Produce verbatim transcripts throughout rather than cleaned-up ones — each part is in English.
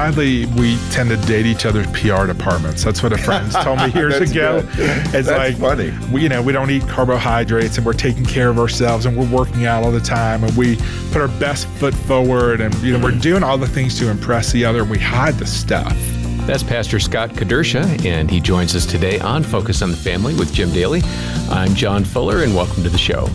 sadly, we tend to date each other's P R departments. That's what a friend told me years ago. Good. It's That's like, funny. We, you know, we don't eat carbohydrates and we're taking care of ourselves and we're working out all the time and we put our best foot forward and, you know, we're doing all the things to impress the other and we hide the stuff. That's Pastor Scott Kedersha, and he joins us today on Focus on the Family with Jim Daly. I'm John Fuller, and welcome to the show.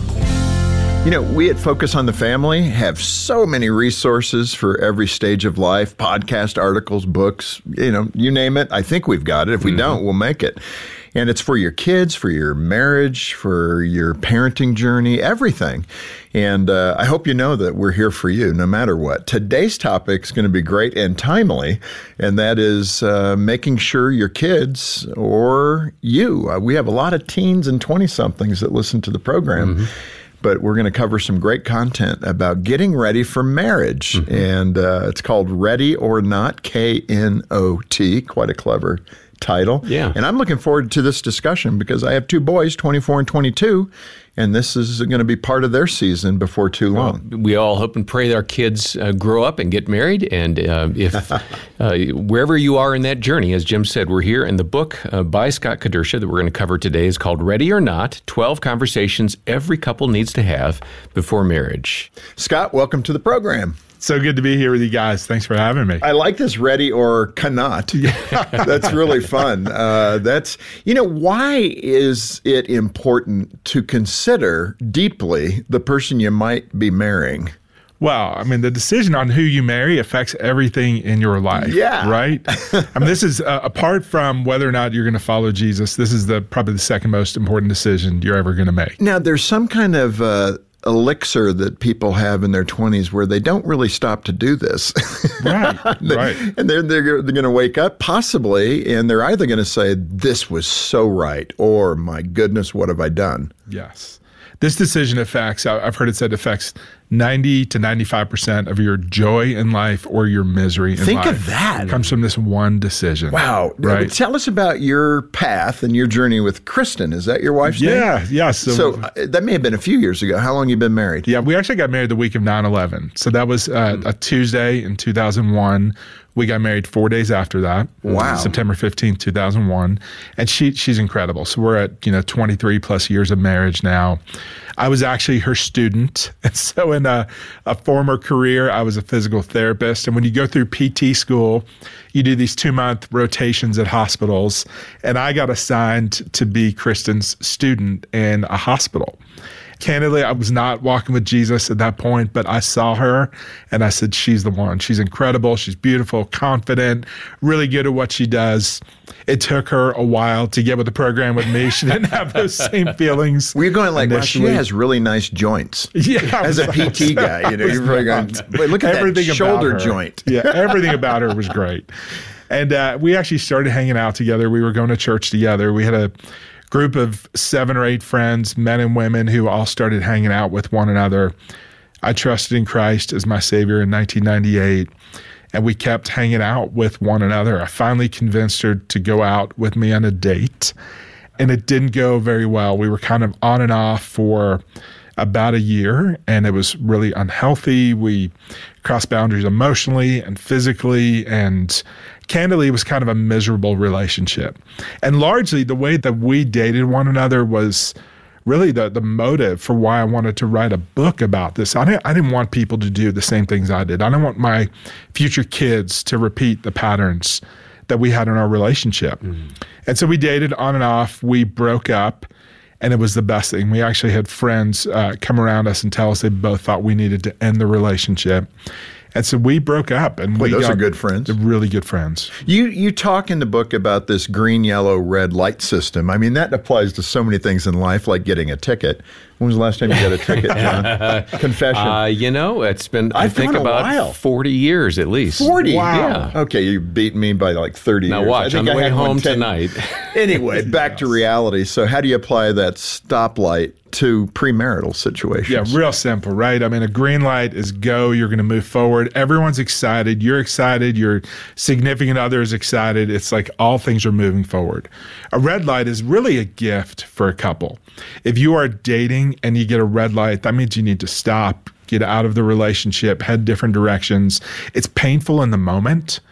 You know, we at Focus on the Family have so many resources for every stage of life, podcast, articles, books, you know, you name it. I think we've got it. If we mm-hmm. don't, we'll make it. And it's for your kids, for your marriage, for your parenting journey, everything. And uh, I hope you know that we're here for you no matter what. Today's topic is going to be great and timely, and that is uh, making sure your kids or you, uh, we have a lot of teens and twenty-somethings that listen to the program, mm-hmm. but we're going to cover some great content about getting ready for marriage. Mm-hmm. And uh, it's called Ready or Not, K N O T, quite a clever title. Yeah. And I'm looking forward to this discussion because I have two boys, twenty-four and twenty-two, and this is going to be part of their season before too long. Well, we all hope and pray that our kids uh, grow up and get married. And uh, if uh, wherever you are in that journey, as Jim said, we're here. And the book uh, by Scott Kedersha that we're going to cover today is called Ready or Not, twelve Conversations Every Couple Needs to Have Before Marriage. Scott, welcome to the program. So good to be here with you guys. Thanks for having me. I like this ready or cannot. That's really fun. Uh, that's, you know, why is it important to consider deeply the person you might be marrying? Well, I mean, the decision on who you marry affects everything in your life. Yeah. Right? I mean, this is, uh, apart from whether or not you're going to follow Jesus, this is the probably the second most important decision you're ever going to make. Now, there's some kind of uh, elixir that people have in their twenties where they don't really stop to do this. Right, they, right. And they're, they're, they're going to wake up possibly, and they're either going to say, this was so right, or my goodness, what have I done? Yes. This decision affects, I've heard it said, affects ninety to ninety-five percent of your joy in life or your misery in Think life. Think of that. It comes from this one decision. Wow. Right? Tell us about your path and your journey with Kristen. Is that your wife's name? Yeah, yeah. So, so uh, that may have been a few years ago. How long have you been married? Yeah, we actually got married the week of nine eleven. So that was uh, a Tuesday in two thousand one. We got married four days after that. Wow. September fifteenth, two thousand one. And she she's incredible. So we're at, you know, twenty-three plus years of marriage now. I was actually her student. And so in a, a former career, I was a physical therapist. And when you go through P T school, you do these two-month rotations at hospitals. And I got assigned to be Kristen's student in a hospital. Candidly, I was not walking with Jesus at that point, but I saw her and I said, she's the one. She's incredible. She's beautiful, confident, really good at what she does. It took her a while to get with the program with me. She didn't have those same feelings. Were you going like, initially. Well, she has really nice joints? Yeah. As a P T guy, you know, you're probably going, but look at everything that shoulder about her. joint. Yeah, everything about her was great. And uh, we actually started hanging out together. We were going to church together. We had a group of seven or eight friends, men and women, who all started hanging out with one another. I trusted in Christ as my Savior in nineteen ninety-eight, and we kept hanging out with one another. I finally convinced her to go out with me on a date, and it didn't go very well. We were kind of on and off for about a year, and it was really unhealthy. We crossed boundaries emotionally and physically, and candidly, it was kind of a miserable relationship. And largely, the way that we dated one another was really the, the motive for why I wanted to write a book about this. I didn't, I didn't want people to do the same things I did. I didn't want my future kids to repeat the patterns that we had in our relationship. Mm-hmm. And so we dated on and off. We broke up. And it was the best thing. We actually had friends uh, come around us and tell us they both thought we needed to end the relationship. And so we broke up. And Boy, we those got are good friends. Really good friends. You you talk in the book about this green, yellow, red light system. I mean, that applies to so many things in life, like getting a ticket. When was the last time you got a ticket, John? Confession. Uh, you know, it's been, I, I think, thought a about while. forty years at least. forty? Wow. Yeah. Okay, you beat me by like thirty now years. watch, I think on the I way had one home ten tonight. Anyway, back to reality. So how do you apply that stoplight to premarital situations? Yeah, real simple, right? I mean, a green light is go, you're going to move forward. Everyone's excited. You're excited. Your significant other is excited. It's like all things are moving forward. A red light is really a gift for a couple. If you are dating and you get a red light, that means you need to stop, get out of the relationship, head different directions. It's painful in the moment.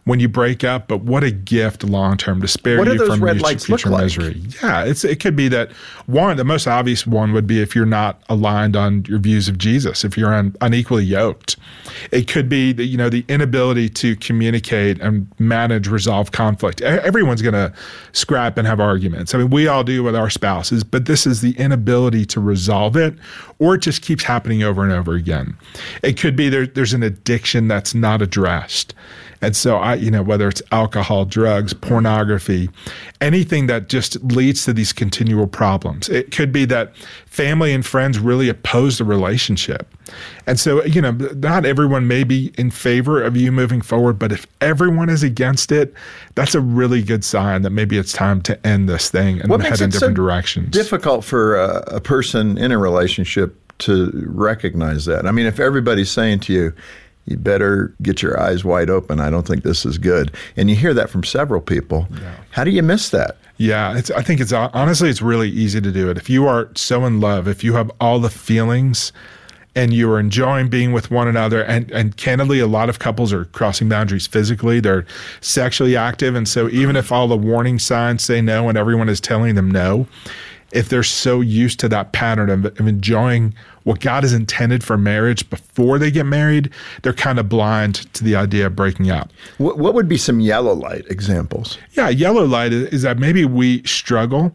when you break up, but what a gift long term to spare What do you those from red future lights look like? misery. Yeah, it's it could be that one, the most obvious one would be if you're not aligned on your views of Jesus, if you're un, unequally yoked. It could be the, you know, the inability to communicate and manage, resolve conflict. E- Everyone's going to scrap and have arguments. I mean, we all do with our spouses, but this is the inability to resolve it, or it just keeps happening over and over again. It could be there, there's an addiction that's not addressed. And so I, you know, whether it's alcohol, drugs, pornography, anything that just leads to these continual problems. It could be that family and friends really oppose the relationship. And so, you know, not everyone may be in favor of you moving forward, but if everyone is against it, that's a really good sign that maybe it's time to end this thing and What head makes in it different so directions. difficult for a, a person in a relationship to recognize that? I mean, if everybody's saying to you, you better get your eyes wide open, I don't think this is good, and you hear that from several people, yeah. How do you miss that? Yeah, it's, I think it's honestly, it's really easy to do it. If you are so in love, if you have all the feelings and you are enjoying being with one another, and, and candidly, a lot of couples are crossing boundaries physically, they're sexually active, and so even if all the warning signs say no and everyone is telling them no, if they're so used to that pattern of, of enjoying what God has intended for marriage before they get married, they're kind of blind to the idea of breaking up. What, what would be some yellow light examples? Yeah, yellow light is, is that maybe we struggle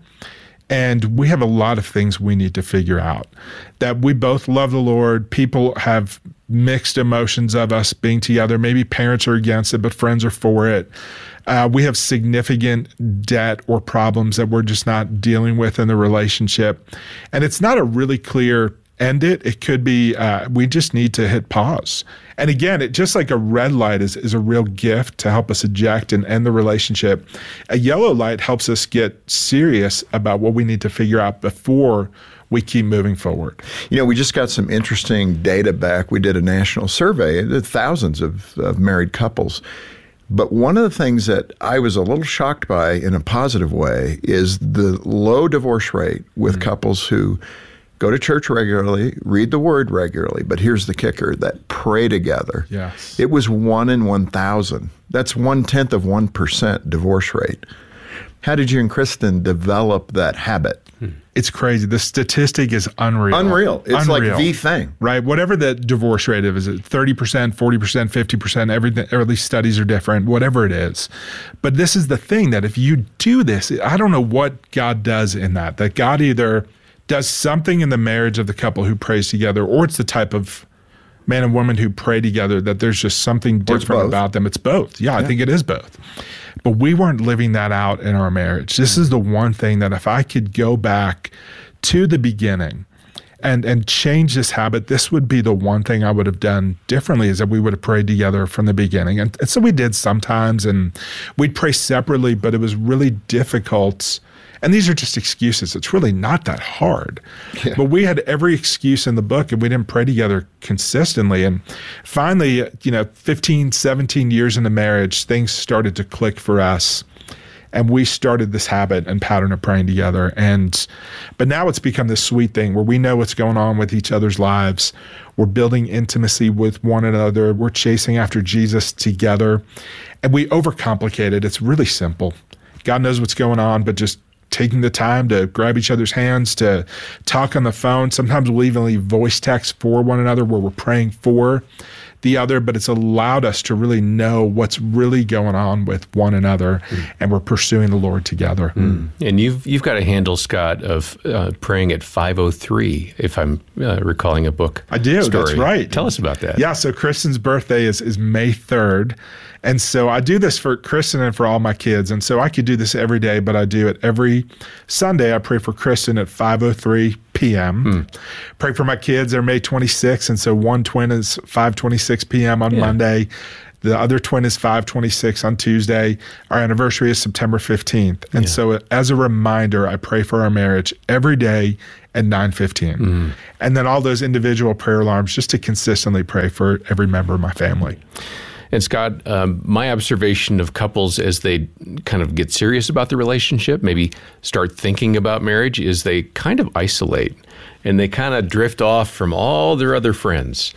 and we have a lot of things we need to figure out. That we both love the Lord. People have mixed emotions of us being together. Maybe parents are against it, but friends are for it. Uh, we have significant debt or problems that we're just not dealing with in the relationship. And it's not a really clear end it. It could be uh, we just need to hit pause. And again, it just like a red light is, is a real gift to help us eject and end the relationship. A yellow light helps us get serious about what we need to figure out before we keep moving forward. You know, we just got some interesting data back. We did a national survey, thousands of, of married couples. But one of the things that I was a little shocked by in a positive way is the low divorce rate with mm-hmm. couples who go to church regularly, read the word regularly, but here's the kicker, that pray together. Yes. It was one in one thousand. That's one-tenth of one percent divorce rate. How did you and Kristen develop that habit? It's crazy. The statistic is unreal. Unreal. It's unreal. Like the thing. Right. Whatever the divorce rate is, is it thirty percent, forty percent, fifty percent, everything, or at least studies are different, whatever it is. But this is the thing that if you do this, I don't know what God does in that, that God either does something in the marriage of the couple who prays together, or it's the type of man and woman who pray together that there's just something different about them. It's both. Yeah, I yeah. think it is both. But we weren't living that out in our marriage. This is the one thing that if I could go back to the beginning and and change this habit, this would be the one thing I would have done differently, is that we would have prayed together from the beginning. And, and so we did sometimes, and we'd pray separately, but it was really difficult. And these are just excuses. It's really not that hard. Yeah. But we had every excuse in the book, and we didn't pray together consistently. And finally, you know, fifteen, seventeen years into marriage, things started to click for us. And we started this habit and pattern of praying together. And but now it's become this sweet thing where we know what's going on with each other's lives. We're building intimacy with one another. We're chasing after Jesus together. And we overcomplicate it. It's really simple. God knows what's going on, but just taking the time to grab each other's hands, to talk on the phone. Sometimes we'll even leave voice text for one another where we're praying for the other, but it's allowed us to really know what's really going on with one another, mm. and we're pursuing the Lord together. Mm. And you've you've got a handle, Scott, of uh, praying at five oh three, if I'm uh, recalling a book. I do, story. That's right. Tell us about that. Yeah, so Kristen's birthday is, is May third. And so I do this for Kristen and for all my kids. And so I could do this every day, but I do it every Sunday. I pray for Kristen at five oh three p.m. Mm. Pray for my kids. They're May twenty-sixth. And so one twin is five twenty-six p.m. on yeah. Monday. The other twin is five twenty-six on Tuesday. Our anniversary is September fifteenth. And yeah. so as a reminder, I pray for our marriage every day at nine fifteen. Mm. And then all those individual prayer alarms just to consistently pray for every member of my family. And Scott, um, my observation of couples as they kind of get serious about the relationship, maybe start thinking about marriage, is they kind of isolate and they kind of drift off from all their other friends.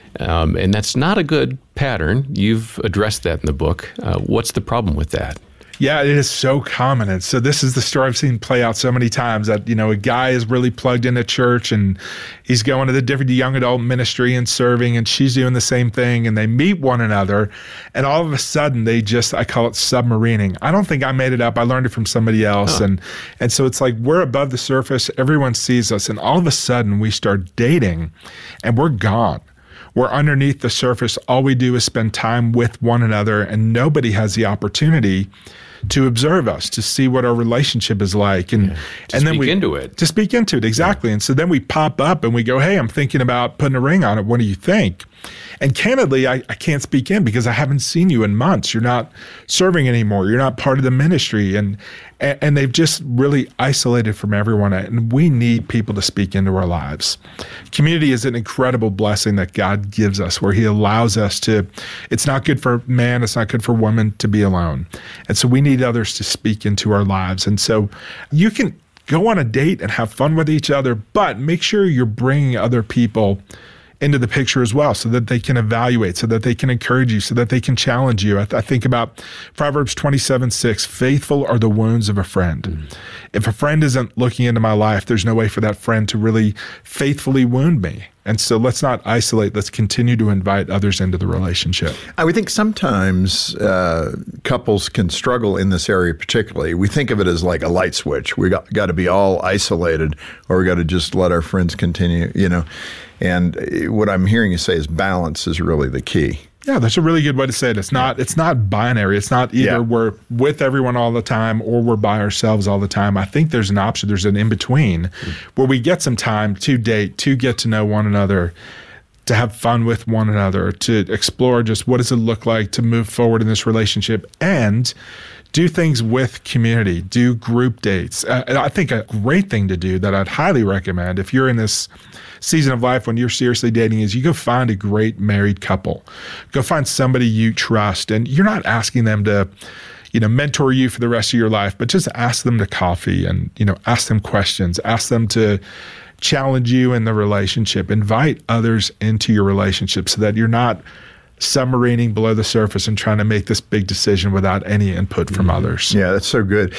Um, and that's not a good pattern. You've addressed that in the book. Uh, what's the problem with that? Yeah, it is so common. And so this is the story I've seen play out so many times that, you know, a guy is really plugged into church and he's going to the different young adult ministry and serving, and she's doing the same thing, and they meet one another, and all of a sudden they just, I call it submarining. I don't think I made it up. I learned it from somebody else. Oh. And, and so it's like we're above the surface. Everyone sees us. And all of a sudden we start dating and we're gone. We're underneath the surface. All we do is spend time with one another, and nobody has the opportunity to observe us, to see what our relationship is like, and yeah, to and then speak we into it. To speak into it, exactly. Yeah. And so then we pop up and we go, hey, I'm thinking about putting a ring on it. What do you think? And candidly, I, I can't speak in because I haven't seen you in months. You're not serving anymore. You're not part of the ministry. And, and, and they've just really isolated from everyone. And we need people to speak into our lives. Community is an incredible blessing that God gives us, where he allows us to, it's not good for man, it's not good for woman to be alone. And so we need others to speak into our lives. And so you can go on a date and have fun with each other, but make sure you're bringing other people into the picture as well, so that they can evaluate, so that they can encourage you, so that they can challenge you. I, th- I think about Proverbs twenty-seven six, faithful are the wounds of a friend. Mm-hmm. If a friend isn't looking into my life, there's no way for that friend to really faithfully wound me. And so let's not isolate. Let's continue to invite others into the relationship. I would think sometimes uh, couples can struggle in this area particularly. We think of it as like a light switch. We got, got to be all isolated, or we got to just let our friends continue, you know. And what I'm hearing you say is balance is really the key. Yeah, that's a really good way to say it. It's not it's not binary. It's not either yeah. we're with everyone all the time or we're by ourselves all the time. I think there's an option. There's an in-between mm-hmm. where we get some time to date, to get to know one another, to have fun with one another, to explore just what does it look like to move forward in this relationship, and do things with community, do group dates. Uh, I think a great thing to do that I'd highly recommend if you're in this season of life when you're seriously dating is you go find a great married couple. Go find somebody you trust, and you're not asking them to, you know, mentor you for the rest of your life, but just ask them to coffee and, you know, ask them questions, ask them to challenge you in the relationship, invite others into your relationship so that you're not submarining below the surface and trying to make this big decision without any input from others. Yeah, that's so good.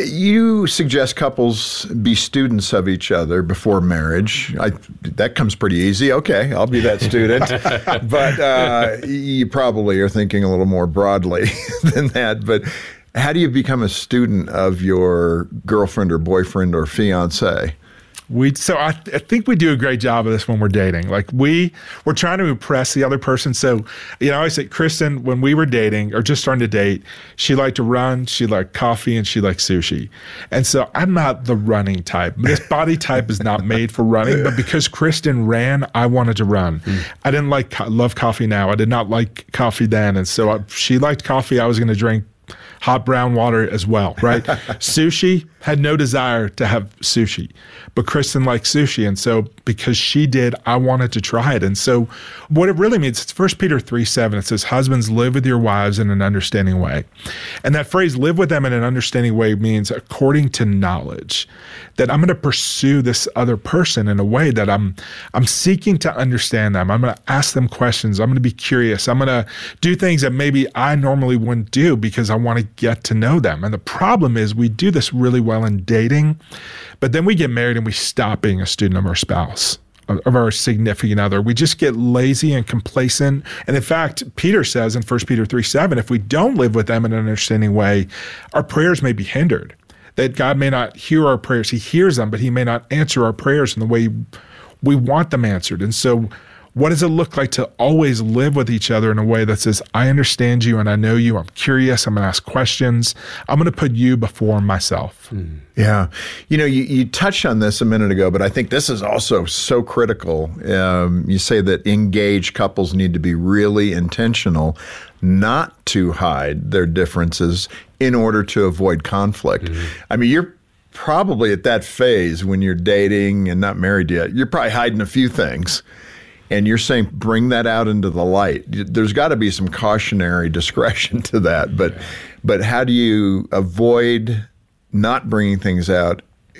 You suggest couples be students of each other before marriage. I, that comes pretty easy. Okay, I'll be that student. But uh, you probably are thinking a little more broadly than that. But how do you become a student of your girlfriend or boyfriend or fiance? We so I, th- I think we do a great job of this when we're dating. Like we we're trying to impress the other person. So, you know, I always say, Kristen, when we were dating or just starting to date, she liked to run, she liked coffee, and she liked sushi. And so I'm not the running type. This body type is not made for running. But because Kristen ran, I wanted to run. Mm. I didn't like co- love coffee now. I did not like coffee then. And so I, she liked coffee. I was going to drink hot brown water as well, right? Sushi, had no desire to have sushi, but Kristen liked sushi. And so because she did, I wanted to try it. And so what it really means, it's First Peter three seven. It says, husbands, live with your wives in an understanding way. And that phrase, live with them in an understanding way, means according to knowledge, that I'm going to pursue this other person in a way that I'm I'm seeking to understand them. I'm going to ask them questions. I'm going to be curious. I'm going to do things that maybe I normally wouldn't do because I want to get to know them. And the problem is we do this really well in dating, but then we get married and we stop being a student of our spouse, of our significant other. We just get lazy and complacent. And in fact, Peter says in First Peter three seven, if we don't live with them in an understanding way, our prayers may be hindered. That God may not hear our prayers. He hears them, but he may not answer our prayers in the way we want them answered. And so what does it look like to always live with each other in a way that says, I understand you and I know you. I'm curious. I'm going to ask questions. I'm going to put you before myself. Mm. Yeah. You know, you, you touched on this a minute ago, but I think this is also so critical. Um, you say that engaged couples need to be really intentional not to hide their differences in order to avoid conflict. Mm-hmm. I mean, you're probably at that phase when you're dating and not married yet. You're probably hiding a few things. And you're saying bring that out into the light. There's got to be some cautionary discretion to that. But, yeah. but how do you avoid not bringing things out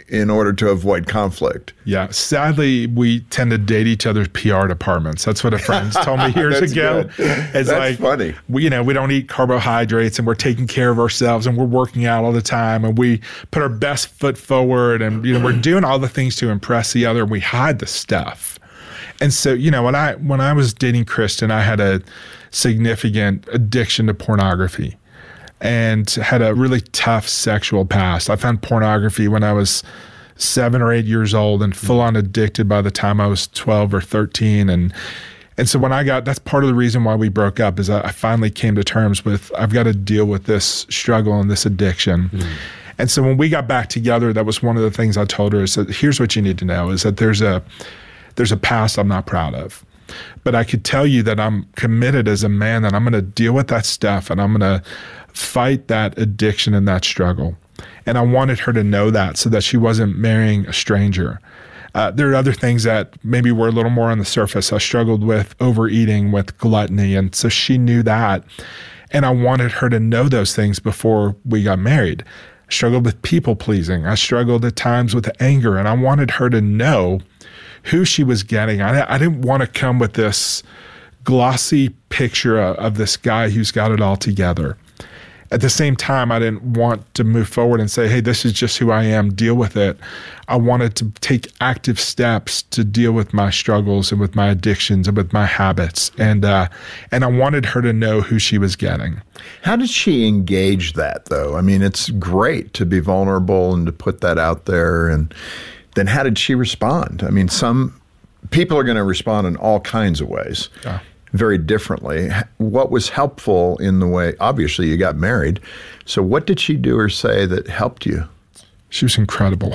in order to avoid conflict. Yeah. Sadly, we tend to date each other's P R departments. That's what a friend told me years That's ago. good. It's That's like, funny. We, you know, we don't eat carbohydrates and we're taking care of ourselves and we're working out all the time and we put our best foot forward and, you know, we're doing all the things to impress the other and we hide the stuff. And so, you know, when I when I was dating Kristen, I had a significant addiction to pornography and had a really tough sexual past. I found pornography when I was seven or eight years old and full on addicted by the time I was twelve or thirteen. And and so when I got, that's part of the reason why we broke up is I, I finally came to terms with, I've got to deal with this struggle and this addiction. Mm. And so when we got back together, that was one of the things I told her is that here's what you need to know is that there's a there's a past I'm not proud of. But I could tell you that I'm committed as a man that I'm going to deal with that stuff and I'm going to fight that addiction and that struggle. And I wanted her to know that so that she wasn't marrying a stranger. Uh, there are other things that maybe were a little more on the surface. I struggled with overeating, with gluttony, and so she knew that. And I wanted her to know those things before we got married. I struggled with people pleasing. I struggled at times with anger, and I wanted her to know who she was getting. I, I didn't want to come with this glossy picture of, of this guy who's got it all together. At the same time, I didn't want to move forward and say, hey, this is just who I am, deal with it. I wanted to take active steps to deal with my struggles and with my addictions and with my habits. And uh, and I wanted her to know who she was getting. How did she engage that, though? I mean, it's great to be vulnerable and to put that out there. And then how did she respond? I mean, some people are going to respond in all kinds of ways. Yeah. Very differently. What was helpful in the way, obviously you got married, so what did she do or say that helped you? She was incredible.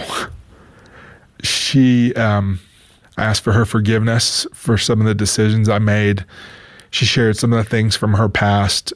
She, um, I asked for her forgiveness for some of the decisions I made. She shared some of the things from her past.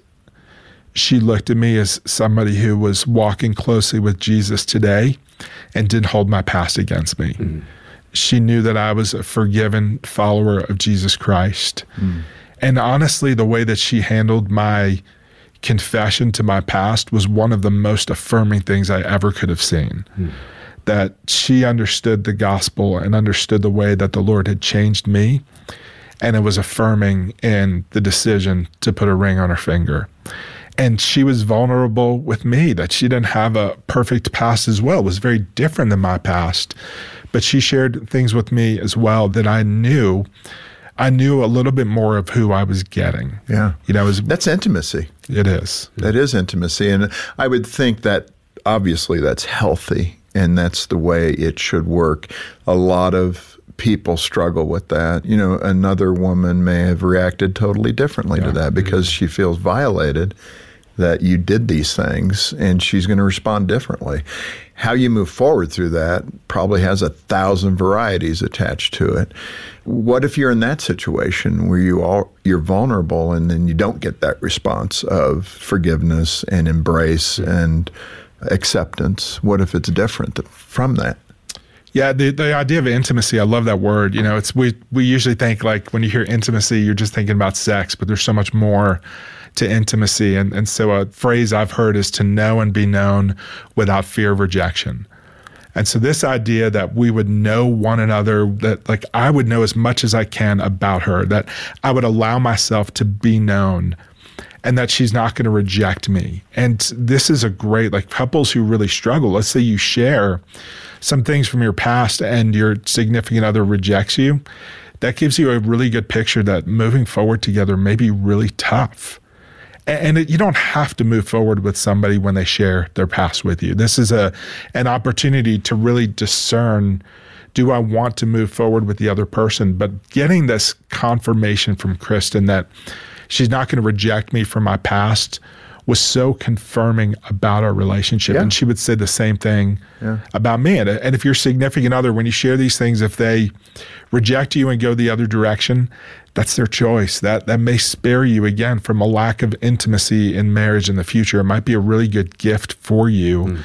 She looked at me as somebody who was walking closely with Jesus today and didn't hold my past against me. Mm. She knew that I was a forgiven follower of Jesus Christ. Mm. And honestly, the way that she handled my confession to my past was one of the most affirming things I ever could have seen. Mm. That she understood the gospel and understood the way that the Lord had changed me. And it was affirming in the decision to put a ring on her finger. And she was vulnerable with me, that she didn't have a perfect past as well. It was very different than my past. But she shared things with me as well that I knew I knew a little bit more of who I was getting. Yeah. You know, it was, that's intimacy. It is. That is intimacy. And I would think that obviously that's healthy and that's the way it should work. A lot of people struggle with that. You know, another woman may have reacted totally differently yeah. to that because mm-hmm. she feels violated that you did these things, and she's going to respond differently. How you move forward through that probably has a thousand varieties attached to it. What if you're in that situation where you are, you're vulnerable and then you don't get that response of forgiveness and embrace and acceptance? What if it's different from that? Yeah, the the idea of intimacy, I love that word. You know, it's we we usually think like when you hear intimacy, you're just thinking about sex, but there's so much more to intimacy. And, and so a phrase I've heard is to know and be known without fear of rejection. And so this idea that we would know one another, that like I would know as much as I can about her, that I would allow myself to be known and that she's not going to reject me. And this is a great, like couples who really struggle. Let's say you share some things from your past and your significant other rejects you. That gives you a really good picture that moving forward together may be really tough. And it, you don't have to move forward with somebody when they share their past with you. This is a an opportunity to really discern, do I want to move forward with the other person? But getting this confirmation from Kristen that she's not going to reject me for my past was so confirming about our relationship. Yeah. And she would say the same thing yeah. about me. And, and if your significant other, when you share these things, if they reject you and go the other direction, that's their choice. That that may spare you, again, from a lack of intimacy in marriage in the future. It might be a really good gift for you mm.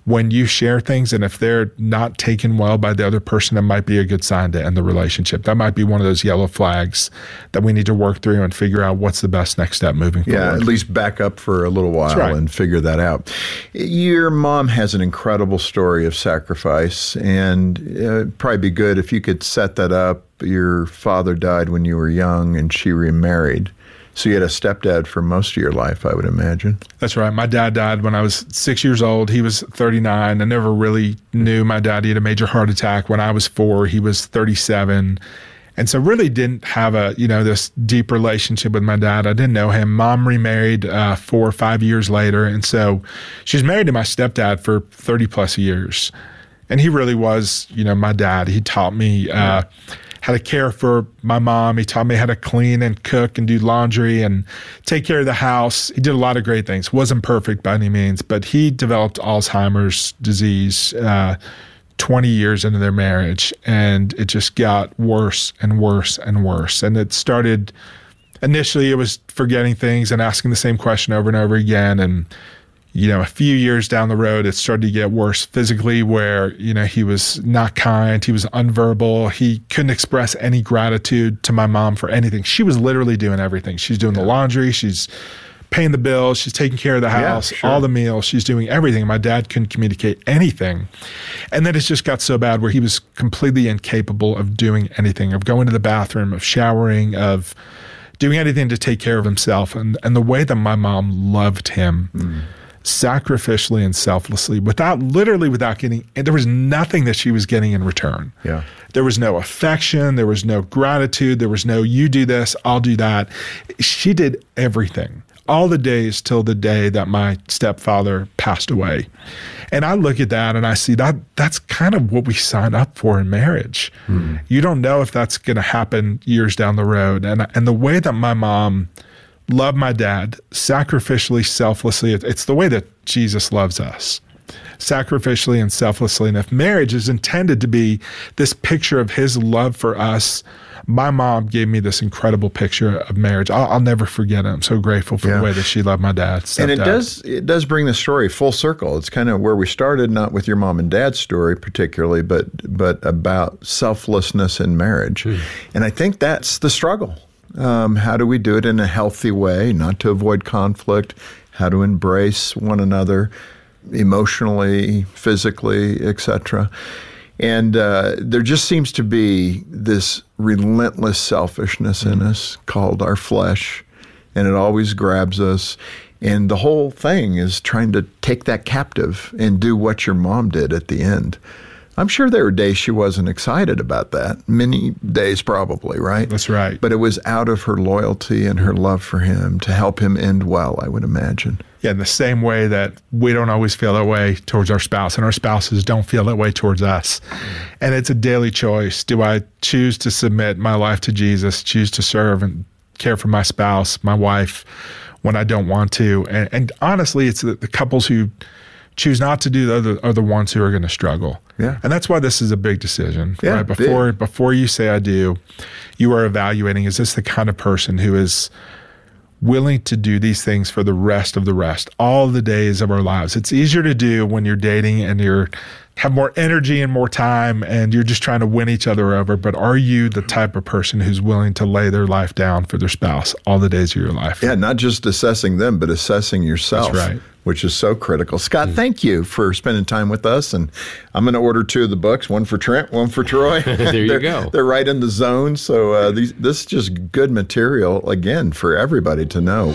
when you share things, and if they're not taken well by the other person, it might be a good sign to end the relationship. That might be one of those yellow flags that we need to work through and figure out what's the best next step moving yeah, forward. Yeah, at least back up for a little while right. and figure that out. Your mom has an incredible story of sacrifice, and it'd probably be good if you could set that up. Your father died when you were young, and she remarried. So you had a stepdad for most of your life, I would imagine. That's right. My dad died when I was six years old. He was thirty-nine. I never really knew my dad. He had a major heart attack when I was four. He was thirty-seven. And so really didn't have a, you know, this deep relationship with my dad. I didn't know him. Mom remarried uh, four or five years later. And so she's married to my stepdad for thirty plus years. And he really was, you know, my dad. He taught me uh, how to care for my mom. He taught me how to clean and cook and do laundry and take care of the house. He did a lot of great things. Wasn't perfect by any means, but he developed Alzheimer's disease uh, twenty years into their marriage, and it just got worse and worse and worse. And it started, initially it was forgetting things and asking the same question over and over again. And you know, a few years down the road, it started to get worse physically where, you know, he was not kind. He was unverbal. He couldn't express any gratitude to my mom for anything. She was literally doing everything. She's doing yeah. the laundry. She's paying the bills. She's taking care of the house, yeah, sure. all the meals. She's doing everything. My dad couldn't communicate anything. And then it just got so bad where he was completely incapable of doing anything, of going to the bathroom, of showering, of doing anything to take care of himself. And, and the way that my mom loved him, mm. sacrificially and selflessly, without literally without getting, and there was nothing that she was getting in return. Yeah. There was no affection. There was no gratitude. There was no, you do this, I'll do that. She did everything, all the days till the day that my stepfather passed away. And I look at that and I see that that's kind of what we sign up for in marriage. Mm. You don't know if that's going to happen years down the road. And, and the way that my mom love my dad, sacrificially, selflessly. It's the way that Jesus loves us, sacrificially and selflessly. And if marriage is intended to be this picture of his love for us, my mom gave me this incredible picture of marriage. I'll, I'll never forget it. I'm so grateful for yeah. the way that she loved my dad. Stepdad. And it does it does bring the story full circle. It's kind of where we started, not with your mom and dad's story particularly, but but about selflessness in marriage. Mm. And I think that's the struggle. Um, how do we do it in a healthy way, not to avoid conflict, how to embrace one another emotionally, physically, et cetera. And uh, there just seems to be this relentless selfishness mm-hmm. in us called our flesh, and it always grabs us. And the whole thing is trying to take that captive and do what your mom did at the end. I'm sure there were days she wasn't excited about that. Many days probably, right? That's right. But it was out of her loyalty and her love for him to help him end well, I would imagine. Yeah, in the same way that we don't always feel that way towards our spouse, and our spouses don't feel that way towards us. Mm. And it's a daily choice. Do I choose to submit my life to Jesus, choose to serve and care for my spouse, my wife, when I don't want to? And, and honestly, it's the, the couples who choose not to do that are the ones who are going to struggle. Yeah. And that's why this is a big decision. Yeah, right? Before big. before you say I do, you are evaluating, is this the kind of person who is willing to do these things for the rest of the rest, all the days of our lives? It's easier to do when you're dating and you're have more energy and more time and you're just trying to win each other over. But are you the type of person who's willing to lay their life down for their spouse all the days of your life? Yeah, not just assessing them, but assessing yourself. That's right. Which is so critical. Scott, mm-hmm. thank you for spending time with us. And I'm going to order two of the books, one for Trent, one for Troy. There you they're, go. They're right in the zone. So uh, these, this is just good material, again, for everybody to know.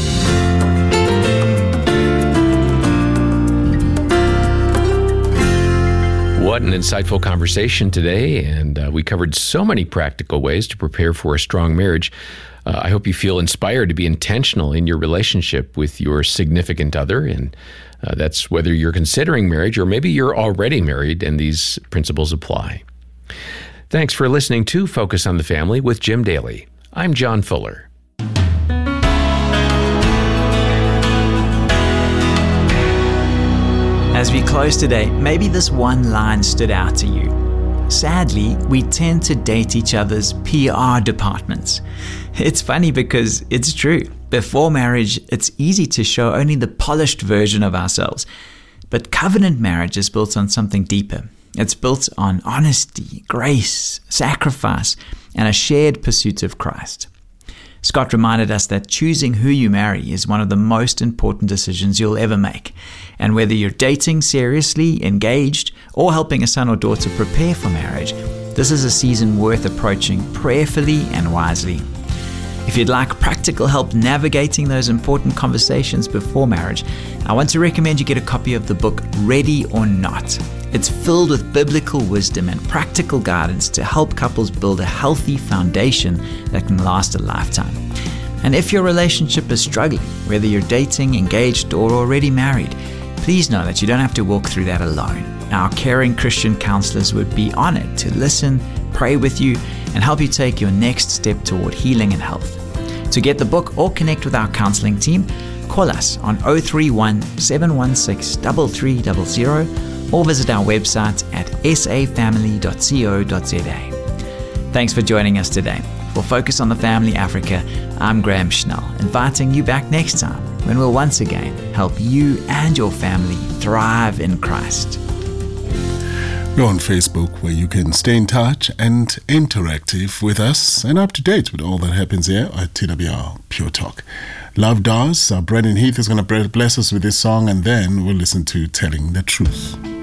What an insightful conversation today, and uh, we covered so many practical ways to prepare for a strong marriage. Uh, I hope you feel inspired to be intentional in your relationship with your significant other, and uh, that's whether you're considering marriage or maybe you're already married and these principles apply. Thanks for listening to Focus on the Family with Jim Daly. I'm John Fuller. As we close today, maybe this one line stood out to you. Sadly, we tend to date each other's P R departments. It's funny because it's true. Before marriage, it's easy to show only the polished version of ourselves. But covenant marriage is built on something deeper. It's built on honesty, grace, sacrifice, and a shared pursuit of Christ. Scott reminded us that choosing who you marry is one of the most important decisions you'll ever make. And whether you're dating seriously, engaged, or helping a son or daughter prepare for marriage, this is a season worth approaching prayerfully and wisely. If you'd like practical help navigating those important conversations before marriage, I want to recommend you get a copy of the book Ready or Not. It's filled with biblical wisdom and practical guidance to help couples build a healthy foundation that can last a lifetime. And if your relationship is struggling, whether you're dating, engaged, or already married, please know that you don't have to walk through that alone. Our caring Christian counselors would be honored to listen, pray with you, and help you take your next step toward healing and health. To get the book or connect with our counseling team, call us on zero three one, seven one six, three three zero zero or visit our website at s a family dot co dot z a. Thanks for joining us today. For Focus on the Family Africa, I'm Graham Schnell, inviting you back next time when we'll once again help you and your family thrive in Christ. We're on Facebook, where you can stay in touch and interactive with us and up to date with all that happens here at T W R Pure Talk. Love does. Uh, Brendan Heath is going to bless us with this song, and then we'll listen to Telling the Truth.